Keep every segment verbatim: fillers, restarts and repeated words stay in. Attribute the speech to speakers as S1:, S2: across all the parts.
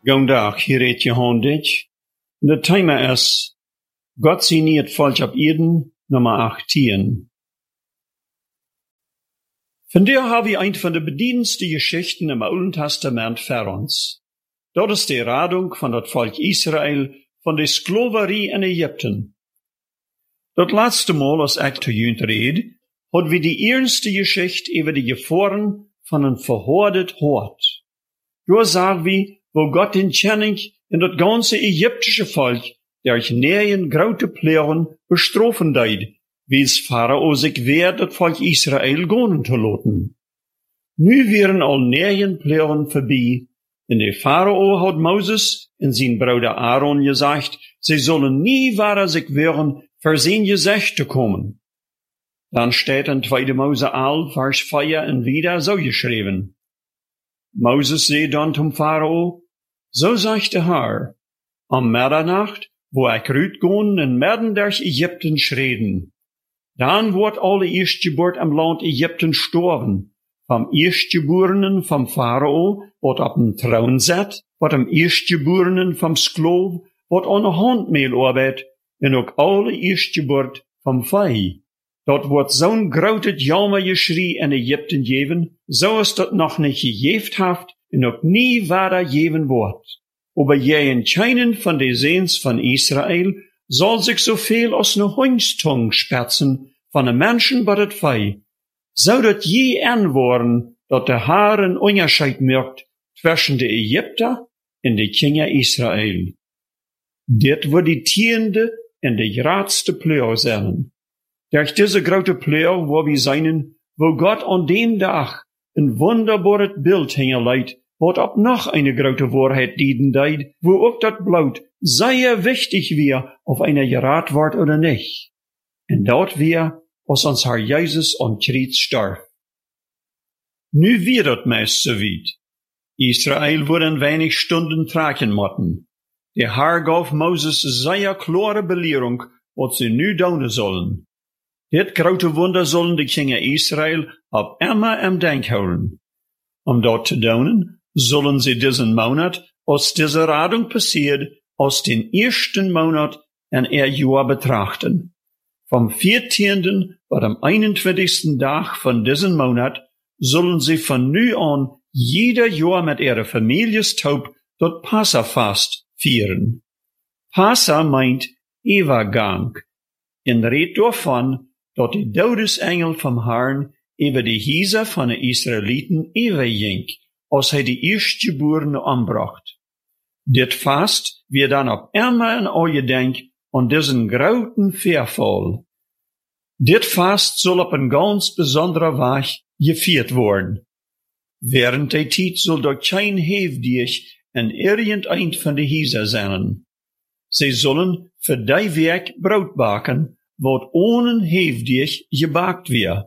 S1: Goedendag, hier heet Johan Ditch. De thema is God signiert Volk op Eden, nummer achttien. Vandaar hebben we een van de bedienendste Geschichten im Oude Testament voor ons. Dat is de Radung van het Volk Israël van de Sklaverij in Egypten. Dat laatste Mal, als ik te junt reed, hadden we die eerste Geschichte over de gevolgen van een verhoordet hart. Daar zagen we, wo Gott in Kenning in dat ganze ägyptische Volk durch neuen grote Plagen bestrafen deed, wie es Pharao sich wehrt, das Volk Israel gehen zu lassen. Nu wären all neuen Plagen vorbei, und der Pharao hat Moses und sein Bruder Aaron gesagt, sie sollen nie weiter sich wehren, für sein Gesicht zu kommen. Dann steht in zweiter Mose elf, Vers vier und wieder so geschrieben. Moses zei dann zum Pharao, so sagt der Herr, am Mitternacht, wo ich rütgehen in Midden durch Ägypten schreden, dann wird alle Erstgeburt im Land Ägypten sterben, vom Erstgeborenen vom Pharao, wat op den Thron zet, wat am Erstgeborenen vom Sklav, wat an der Handmehl arbeit, en ook alle Erstgeburt vom Vieh. Dat wordt zo'n groot jammergeschrei in Ägypten geven, zoals dat nog niet gegeven heeft en ook nie weiter geven wordt. Aber je in keinen von de Seens van Israël zal zich zoveel als ne Hondstung sperzen van de mensen bij het Vieh, zodat je aanwoorden dat de Herr een onderscheid merkt tussen de Egypter en de Kinder Israël. Dit wordt die tiende en de grootste pleur zijn. Durch diese grote pleur wo wir seinen, wo Gott an dem Tag ein wunderbares Bild hingelegt, wat op noch eine grote Wahrheit dienen deed, wo auch dat Blut sehr wichtig wir, auf einer gerat wordt oder nicht. En dat wir, als uns Herr Jesus an Kreuz starb. Nu wird dat meist so weit. Israel wurde in wenig Stunden tragen motten. Der Herr gaf Moses sehr klare Belehrung, wat sie nu doen sollen. Dit grote Wunder sollen de Kinder Israel op immer im Denk houden. Om dat te doen, sollen sie diesen Monat, als diese Radung passiert, als den ersten Monat in ihr Jahr betrachten. Vom vierzehnten bis am einundzwanzigsten Tag von diesem Monat sollen sie von nu an jeder Jahr mit ihrer Familie taub das Passafast vieren. Passa meint Übergang. In Red davon, dat die Todesengel vom Herrn über die Häuser von den Israeliten überging, als hij die Erstgeborene anbracht. Dit Fast wird dann auf einmal in euer Denk an diesen großen Verfall. Dit Fast soll auf ein ganz besonderer Weg geviert worden. Während der Zeit soll dort kein Hefdich in irgendein von den Häusern sein. Sie sollen für die Werk Brot backen, wat ohne Hefdig gebakt wird.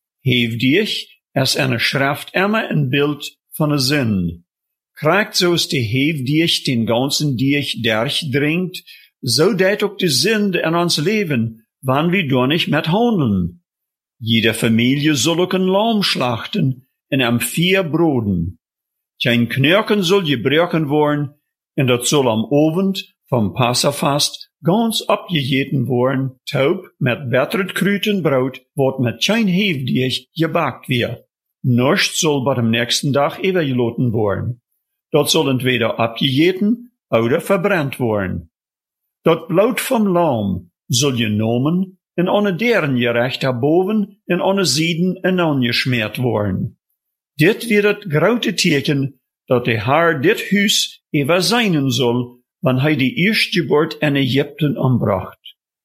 S1: Hefdig ist eine Schrift immer ein Bild von der Sinn. Kriegt so ist die Hefdig den ganzen Dich durchdringt, so dat auch die Sünde in uns Leben, wann wir doch nicht mit handeln. Jede Familie soll auch ein Lamm schlachten und am vier broden. Kein Knirken soll gebrochen worden, und dat soll am Abend vom Passafast ganz abgejeten worden, taub mit betteret Krütenbrot, wat mit kein Hefdig gebakt wird. Nichts soll bei dem nächsten Tag übergelaten worden. Dat soll entweder abgejeten oder verbrannt worden. Dat Blut vom Lamm soll genommen en an deren gerecht erboven en an Sieden en angeschmiert worden. Dit wird het grote Teken, dat der Herr dit Huis über seinen soll, wann hij die Erstgeburt in Ägypten anbracht.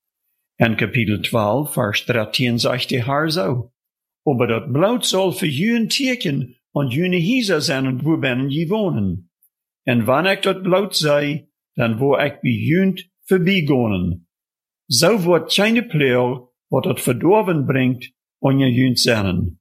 S1: In Kapitel zwölf, Vers dreizehn sagt der Herr so, aber dat Blut soll für jün Teken und jüne Häuser sein, wo binnen je wohnen. En wann ich dat Blut sei, dann wo ich wie jünt vorbeigonen. So wird keine Pleur, wat dat verdorben bringt, on je jünt sein.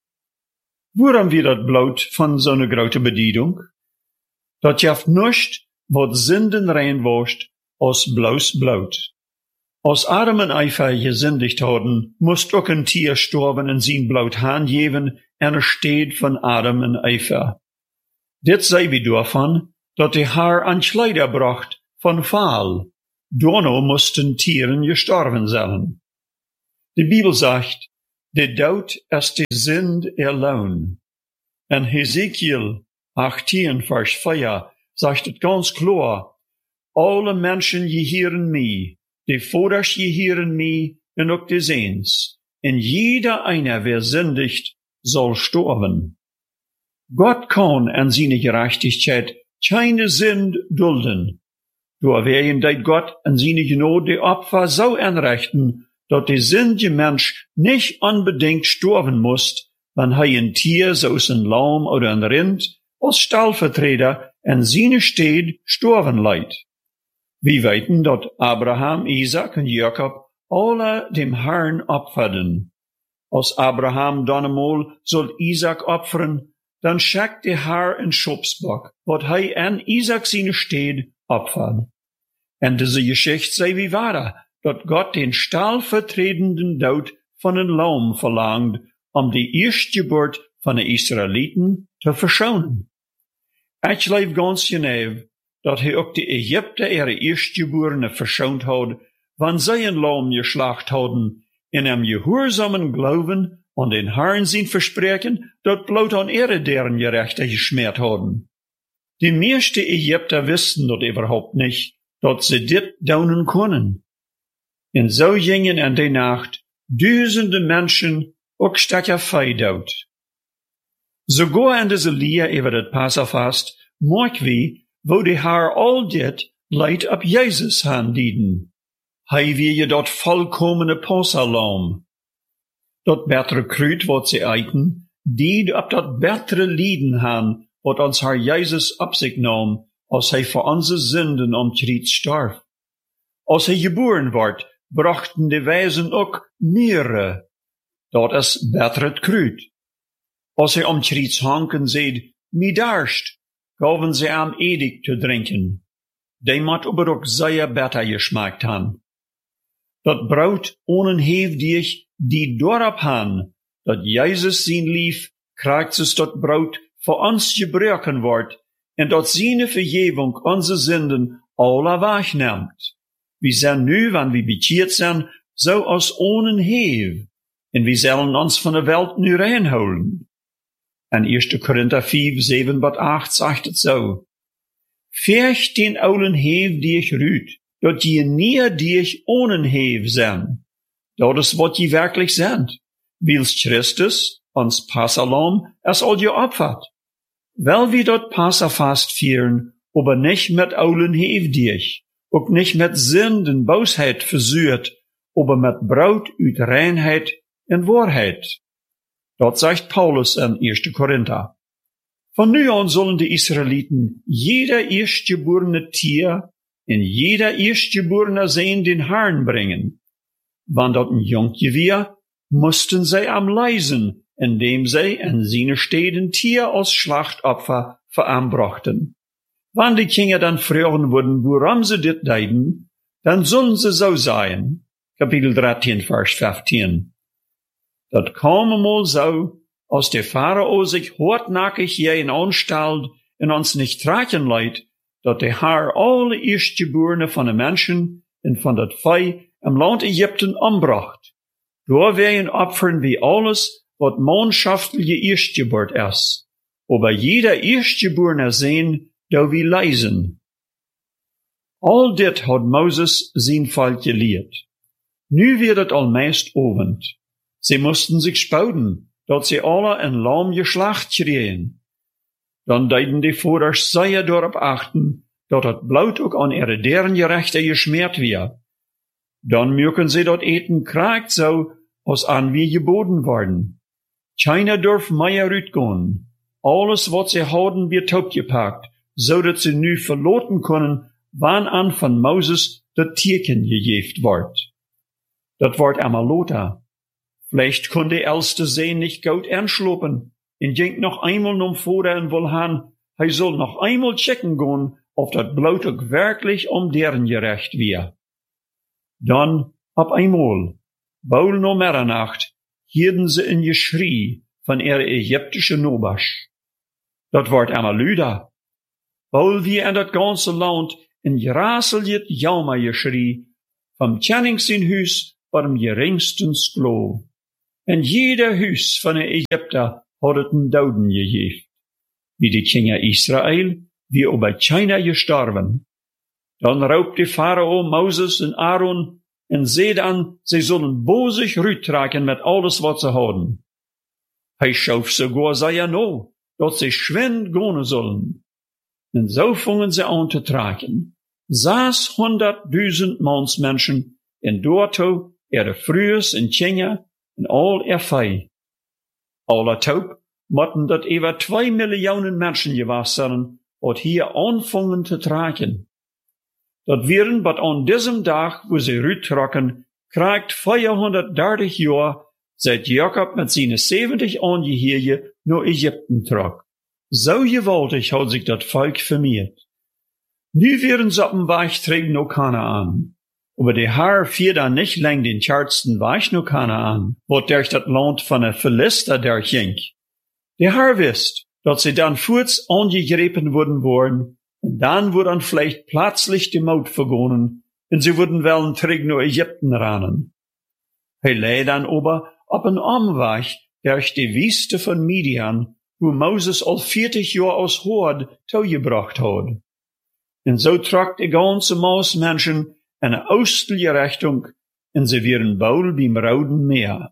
S1: Waarom wird dat Blut von so ne grote Bedienung? Dat jaft nicht, wat Sünden reinwascht, aus bloß Blut. Als Adam en Eva gesündigt hadden, moest ook een Tier sterben en zijn Blut handgeven en er steht von Adam en Eva. Dit sei wie davon, dat de Herr an Kleider bracht von Pfahl. Donno mussten Tieren gestorben sein. Die Bibel sagt, der Tod ist die Sünde ihr Lohn. In Hesekiel achttien, Vers vier sagt es ganz klar, alle Menschen gehieren mich, die Vaters gehieren mich und auch die Sehns. Und jeder einer, wer sündigt, soll sterben. Gott kann an seine Gerechtigkeit keine Sünde dulden. Door werden dat Gott an seine Gnade die Opfer so anrichten, dat der sündige Mensch nicht unbedingt sterben muss, wenn er ein Tier, so ein Lamm oder ein Rind, als Stellvertreter an seine Stelle sterben leiht. Wir weten, dat Abraham, Isaac und Jakob alle dem Herrn opferten. Als Abraham dann einmal soll Isaac opfern, dann schickt der Herr ein Schopsbock, wat er an Isaac seine Stelle opfern. Und diese Geschichte sei wie wahr, dat Gott den stellvertretenden Tod von einem Lamm verlangt, um die Erstgeburt von den Israeliten zu verschonen. Ich glaube ganz genau, dat er auch die Ägypter ihre Erstgeborene verschont hat, wann sie ein Lamm geschlacht hadden, in einem gehorsamen Glauben an den Herrn sein Versprechen, dat bloot an ihre deren Gerechte geschmäht hadden. Die meisten Ägypter wussten dat überhaupt nicht, dat sie dit daunen können. Und so gingen in der Nacht Duizenden Menschen auch stecker feidout. Sogar in diese Leer über das Passafast, merk wie, wo die Herr all dit Leid ab Jesus handieden. Hei wir je dat vollkommene Passalam. Dat bettere Krüt, wat sie eiten, die ab dat bettere Lieden han, wat uns Herr Jesus ab sich nahm, als hij voor onze Sünden am Kreuz starb. Als hij geboren wordt, brachten de Weisen ook Meere. Dat is betteret Krüt. Als hij am Kreuz hanken zeid, mi darst, gaven sie am edig te drinken. Die mat aber ook sehr better geschmeckt han. Dat Braut ohne Hefdig, die dorp han, dat Jesus sein lief, krijgt es dat Braut voor ons gebruiken wordt, en dat seine Vergebung onze Sünden alle wegnimmt. Wir sind nu, wenn wir bekeerd sind, so als ohne Hev, en wir sollen uns von der Welt nu reinholen. En Eerste Korinther vijf, zeven tot acht sagt het so. Vecht den oulen Hev dich rüt, dat je nie dich ohne Hev zijn. Dat is wat je werkelijk zijn. Wils Christus, ons Passalam, es al je opvat. Wel wir dort Passafast vieren, aber nicht mit oulen Hev dich, ook nicht mit Sünden, Bosheit versucht, aber mit Braut uit Reinheit en Wahrheit. Dat sagt Paulus in Eerste Korinther. Von nu an sollen die Israeliten jeder erstgeborene Tier en jeder erstgeborene Seen den Herrn bringen. Wann dat ein Jungje wir, mussten sie am Leisen, indem sie in seine Städten Tier als Schlachtopfer veranbrachten. Wann die Kinder dann fragen würden, woran sie dit deiden, dann sollen sie so sein. Kapitel dreizehn, Vers fünfzehn. Dat kam einmal so, als der Pharao sich hartnackig jähen anstellt und uns nicht tragen leid, dat der Herr alle Erstgeborene von den Menschen und von dat Vieh im Land Ägypten umbracht. Da werden Opfern wie alles, wat mannschaftliche Erstgeburt ist. Aber jeder Erstgeborene sehen, da wie leisen. All dit hat Moses sein Volk gelehrt. Nu wird het almeest Abend. Sie mussten sich spauden, dat sie alle ein Lamm geschlacht kriegen. Dann deiden die Vaters sehr darauf achten, dat het Blut auch an ihre deren Gerechte geschmiert wird. Dann mögen sie dort eten kragt so, als an wie geboten worden. Keiner darf mehr rütgehen. Alles, was sie haben, wird topgepackt, so dat sie nu verloten können, wann an von Moses das Tierchen gegeft wird. Dat wordt einmal Lothar. Vielleicht kon der älste Sehen nicht gut anschlopen, und ging noch einmal nom Vater und will han, hij soll noch einmal checken gehen, ob dat Blut auch wirklich um deren gerecht wir. Dann, ab einmal, baul no Mitternacht, hierden sie ein Geschrei von ihrer ägyptischen Nobasch. Dat wordt einmal Lüder. weil wir in dat ganze Land in gerasseljet jammer geschrie, vom Tjenningsinhuis vom geringsten Sklo. En jeder huis van de Egypter had het een doden gegeven. Wie de Kinder Israël, wie ook bij China gestorven. Dan raubte Pharao Moses en Aaron en zei dan, zij zullen bozig ruittraken met alles wat ze hadden. Hij schoof sogar zij no, dat ze schwind gaan zullen. En zo vongen ze aan te traken. zeshonderdduizend mansmensen en doorto er de frues en Kinder en al er vee. Alle taub mochten dat over twee miljoen mensen geweest zijn, wat hier aanvangen te traken. Dat waren wat aan diesem dag, wo ze uittrokken, krijgt vierhonderddertig jaar, seit Jakob met zijn zeventig Angehörigen naar Egypten trok. Zo gewaltig had zich dat volk vermeerd. Nu wären sie auf dem Weg trägen noch Kanaan. Aber der Herr fiel da nicht lang den chartsten Weg noch Kanaan, wo durch das Land von der Philister durchging. Der Herr wisst, dass sie dann kurz angegriffen worden waren, und dann wurde dann vielleicht plötzlich die Maut vergonnen, und sie würden wollen träg nach Ägypten rennen. Er lei dann aber auf einen Umweg durch die Wüste von Midian, wo Moses al vierzig Jahre aus Hord toegebracht hat. En so trok de ganze Maas Menschen in eine östliche Richtung, en sie wären wohl beim Roten Meer.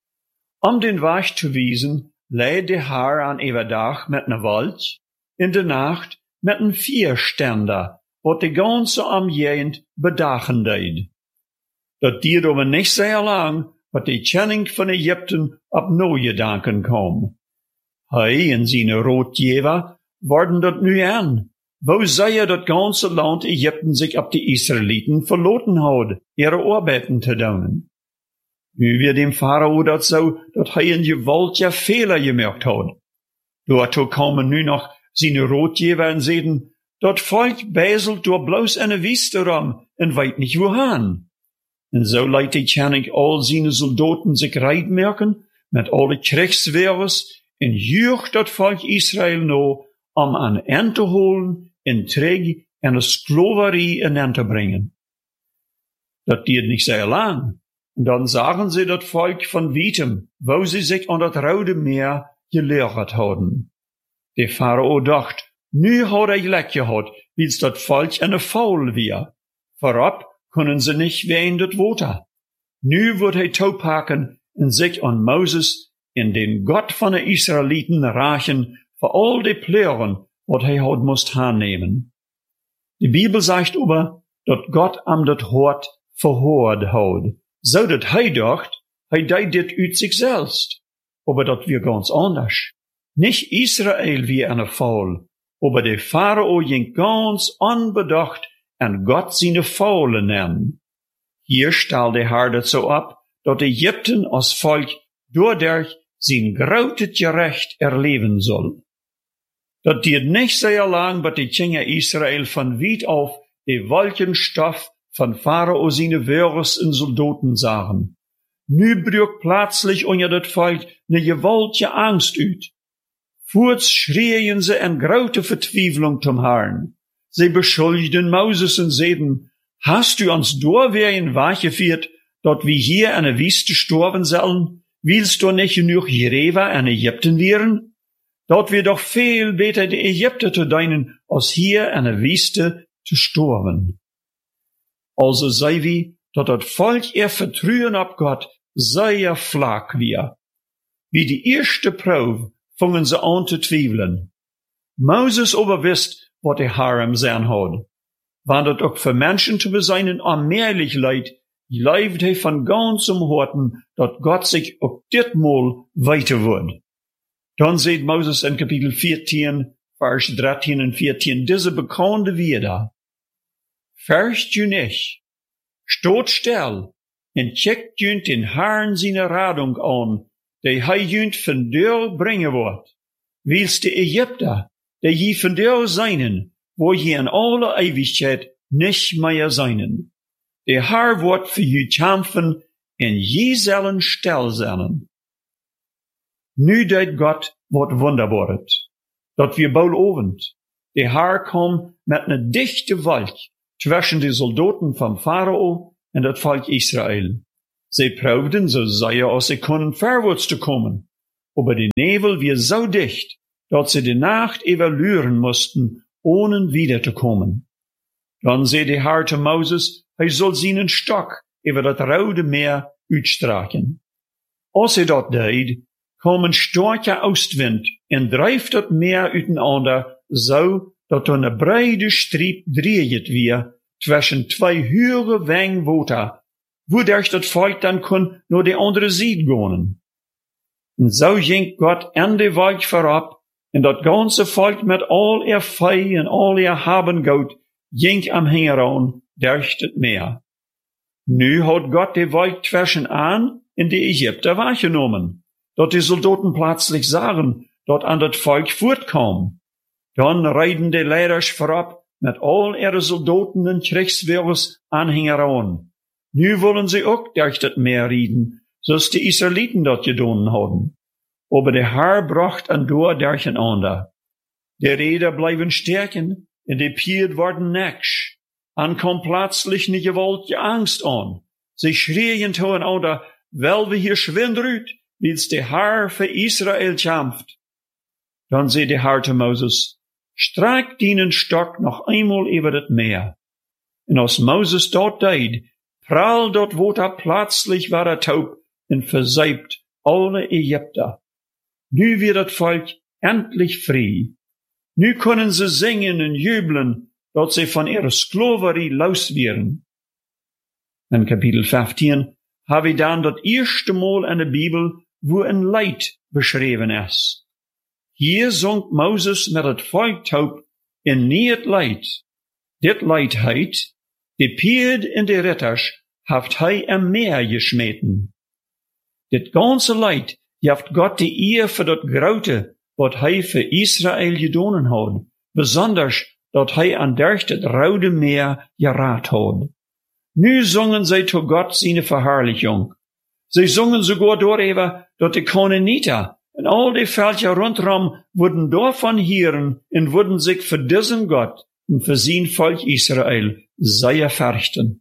S1: Um den Weg zu wiesen, leid der Herr an Everdach mit ne Wald, in der Nacht mit n Vierständer, wat de ganze Umgegend bedachen deed. Dat diert aber nicht sehr lang, wat die Tjenning von Ägypten op neue Gedanken kam. Hij en seine Rotgeber worden dat nu an. Wo sei er dat ganze Land Ägypten sich ab die Israeliten verloten had, ihre Arbeiten te doen. Nu wird dem Pharao dat so, dat hij een gewaltiger Fehler gemerkt had. Dorto kamen nu noch seine Rotgeber en zeiden, dat Volk bezelt door bloos in de Wüste rum en weet niet wohin. En so leidt die Tjenning al seine Soldaten sich reitmerken, met alle Kriegswehrers, en jucht dat Volk Israel no, om aan en te holen, en terug en de Sklaverei in en te brengen. Dat duurt niet sehr lang. En dan zagen ze dat Volk van Wietem, wo sie sich an dat Rode Meer gelehrt hadden. Der Pharao dacht, nu had hij gelijk gehad, wils dat Volk eine Faul weer. Voorop kunnen ze niet weer in dat water. Nu wordt hij toepakken en zich aan Moses in den Gott van de Israeliten rachen voor al die pleuren, wat hij had moest aannemen. Die Bibel zegt aber, dat Gott am dat Hort verhoord had, zodat hij dacht, hij deed dit uit zichzelf. Aber dat weer ganz anders. Nicht Israel wie eine Faul, aber der Pharao ging ganz unbedacht en Gott seine Faule nennen. Hier stel der Herr dat so ab, dat Ägypten als Volk doordurch zijn groot gerecht erleben soll. Dat duurt nicht sehr lang, but die Kinder Israel von weit auf die Wolkenstoff von Pharao seine Wörers und Soldaten sahen. Nu brüch plötzlich unter dat Volk ne gewaltige Angst uit. Voorts schrien sie in grote Vertwiefelung zum Herrn. Sie beschuldigten Moses und zeiden, hast du uns doorweer weggeführt, dat wir hier in der Wüste sterben sollen? Willst du nicht genug Jereva in Ägypten wären? Dort wir doch viel beter die Ägypter zu dienen, als hier in der Wüste zu sterben. Also sei wie, dat dat Volk ihr Vertrauen ab Gott sehr flach wir. Wie die erste Probe fangen sie an zu zweifeln. Moses aber wisst, wat der Herr im Sinn hat. Wann dat auch für Menschen zu beseinen allmählich leid, leibt er von ganzem Horten, dat Gott sich auch ditmal weiter wird. Dann sieht Moses in Kapitel vierzehn, Vers dreizehn und vierzehn, diese bekannte Wieder. Fürcht du nicht, steht still, und checkt jünt den Herrn seine Radung an, der hei jünt von dir bringen wird. Willst die Ägypter, der je von dir seinen, wo je in alle Ewigkeit nicht mehr seinen. Der Herr wird für je kämpfen, en je sollen still sein. Nu deed Gott wat wunderbaret, dat wir bouwlovend, der Herr kam mit einer dichten Wolk zwischen die Soldaten vom Pharao und das Volk Israel. Sie probieren, so sehr als sie können, vorwärts zu kommen. Aber die Nebel war so dicht, dass sie die Nacht evaluieren mussten, ohne wiederzukommen. Dann sagte der Herr zu Moses, er soll seinen Stock über das Rode Meer uitstrecken. Als er das deed, kam ein starker Ostwind und dreift das Meer uiteinander, so dass er eine breite Streep dreht wir zwischen zwei höhere Wängen Water, wodurch das Volk dann kon nur die andere Seite gehen. Und so ging Gott an die Wolk vorab, und das ganze Volk mit all ihr Vieh und all ihr Habengut ging am Hingeran durch das Meer. Nu hat Gott die Wolk zwischen an in die Ägypter wahrgenommen, dort die Soldaten plötzlich sahen, dort an das Volk fortkam. Dann reiten die Leiders vorab mit all ihre Soldaten und Kriegswehrs anhängeran. Nu wollen sie auch durch das Meer rieden, so's die Israeliten dort gedonnen haben. Aber der Herr bracht an Dor durcheinander. Die Räder bleiben stärken, und die Pied worden näcksch. An kommt plötzlich eine gewaltige Angst an. Sie schrien zueinander, weil wir hier schwindrüt, wie's der Herr für Israel kämpft. Dann sagt der Herr zu Moses, streck deinen Stock noch einmal über das Meer. Und als Moses dort deed, prall dort Water plötzlich war er taub und verseibt alle Ägypter. Nu wird das Volk endlich frei. Nu können sie singen und jubeln, dass sie von ihrer Sklaverei los werden. In Kapitel fünfzehn habe ich dann das erste Mal in der Bibel, wo ein Leid beschrieben ist. Hier singt Moses mit das Volk taub in niet Leid. Dit Leid heit, die Pied in die Ritters haft hei am Meer geschmeten. Dit ganze Leid jaft Gott die Ehr für das Graute, wat hei für Israel gedonen hat, besonders dat hei an durch das Rode Meer gerat hat. Nu sungen sie zu Gott seine Verherrlichung. Sie sungen sogar darüber, dat die Koneniter und all die Völker rundherum wurden davon hören und wurden sich für diesen Gott und für sein Volk Israel sehr fürchten.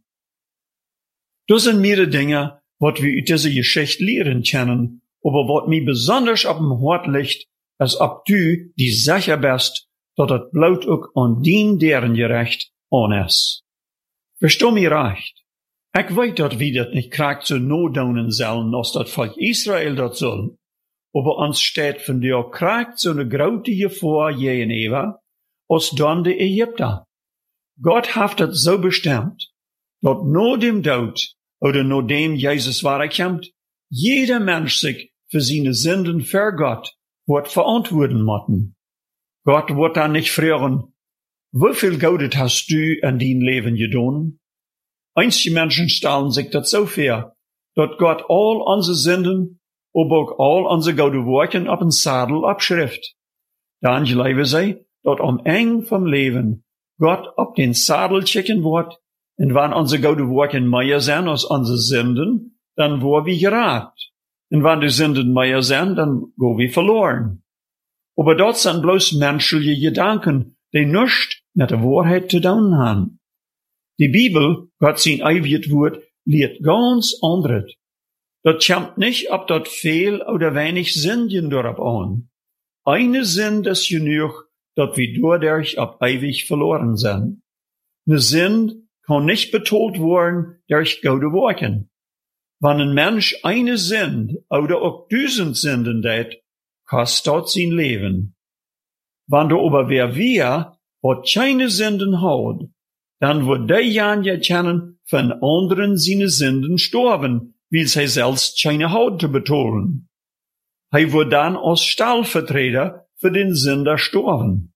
S1: Das sind mehrere Dinge, wat wir uit diese Geschichte lehren können, aber wat mir besonders auf dem Hort liegt, als ob du die sicher bist, dat het Blut ook an dien deren gerecht an ist. Versteh mir recht. Ich weiß, dat wir dat nicht kriegt zu nodonen sollen, als dat Volk Israel dat soll. Aber uns steht von der kriegt so eine grote Gefahr gegenüber, als dann die Ägypter. Gott hat het so bestimmt, dat nur dem Tod oder nur dem Jesus wiederkommt, jeder Mensch sich für seine Sünden für Gott wird verantworten müssen. Gott wird dann nicht fragen, wie viel Gutes hast du in dein Leben getan? Einige Menschen stellen sich das so vor, dass Gott all unsere Sünden, aber auch all unsere gute Worte auf den Sadel abschrift. Dann glauben sie, dass am Ende vom Leben Gott auf den Sadel schicken wird, und wenn unsere gute Worte mehr sind als unsere Sünden, dann wo wir gerat. Und wenn die Sünden mehr sind, dann go wir verloren. Aber dort sind bloß menschliche Gedanken, die nichts mit der Wahrheit zu tun haben. Die Bibel, Gott sein ewiges Wort, lehrt ganz anderes. Das kommt nicht, ob dort viel oder wenig Sünden darauf an. Eine Sünde ist genug, dass wir dadurch auf ewig verloren sind. Eine Sünde kann nicht betont werden durch gute Worte. Wenn ein Mensch eine Sünde oder auch tausend Sünden tät, kostet dort sein Leben. Wenn du aber wer wir, wat keine Sünden hat, dann wird derjenige kennen von anderen seine Sünden sterben, weil sie selbst keine Haut zu betonen. Er wird dann als Stellvertreter für den Sünder sterben.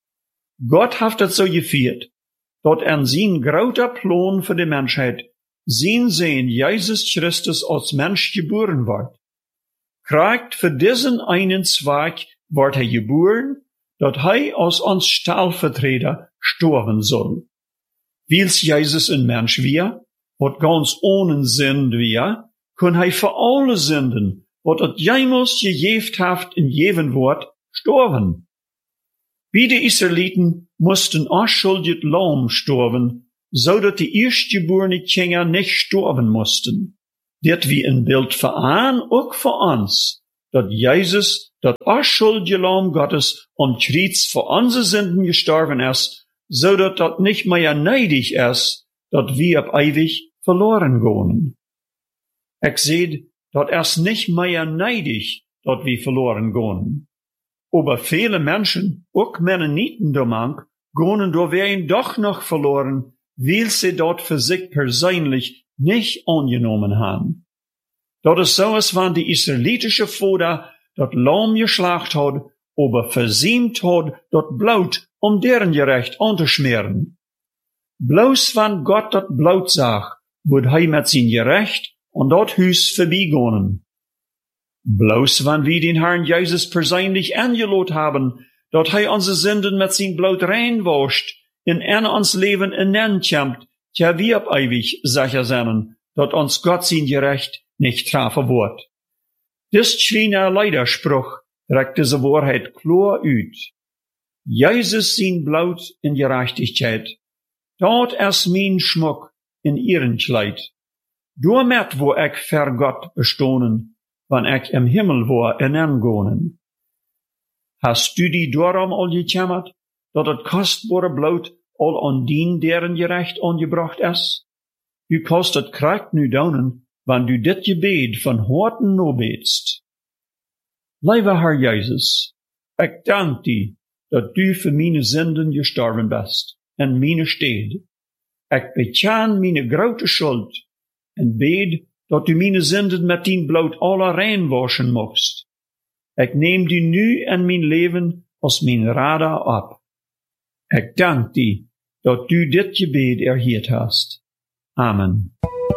S1: Gott hat das so geführt, dort an sein grauter Plan für die Menschheit sein Sehen Jesus Christus als Mensch geboren wird. Kriegt für diesen einen Zweig wird er geboren, dat er als uns Stellvertreter sterben soll. Weil's Jesus ein Mensch wir, wat ganz ohne Sünde wir, kann er für alle Sünden, wat er jemals gejeft haft in jedem Wort, sterben. Beide Israeliten mussten unschuldig Lamm sterben, so dass die erstgeborenen Kinder nicht sterben mussten. Dit wie ein Bild für an, auch für uns, dass Jesus, das unschuldige Lamm Gottes, am Kreuz für unsere Sünden gestorben ist, so dass das nicht mehr neidig ist, dass wir ab ewig verloren gehen. Ich seh, dass es nicht mehr neidig, dass wir verloren gehen. Aber viele Menschen, auch Mennoniten damals, gehen da werden doch noch verloren, weil sie dort für sich persönlich nicht angenommen haben. Dat ist so, als wenn die israelitische Vater dat Lamm geschlacht hat, aber versiemt hat, dat Blut, um deren Gerecht anzuschmieren. Bloß wenn Gott dat Blut sah, wird er mit sein Gerecht an dat Haus vorbeigehen. Bloß wenn wir den Herrn Jesus persönlich angelot haben, dat er unsere Sünden mit sein Blut reinwascht, in ein uns Leben hineinkämmt, ja wir ab ewig sicher sein, dat uns Gott sein Gerecht nicht treffen wird. Dis schwiener Leiderspruch trägt diese Wahrheit klar aus. Jesus sein Blut in Gerechtigkeit, dort ist mein Schmuck in ihren Kleid. Damit wo ich für Gott bestohnen, wenn ich im Himmel war hineingonen. Hast du die darum all gekämmert, dat het kostbare Blut all an dien deren Gerecht angebracht ist? Du kannst het kracht nu daunen, wenn du dit Gebet von Horten no betst. Lieber Herr Jesus, ich dank dir, dat du für meine Sünden gestorben bist, in meine Stede. Ich bekenn meine grote Schuld, en bed, dat du meine Sünden mit dein Blut alle reinwaschen magst. Ich nehm die nu in mein Leben als mein Radar ab. Ich dank dir, dat du dit Gebet erhielt hast. Amen.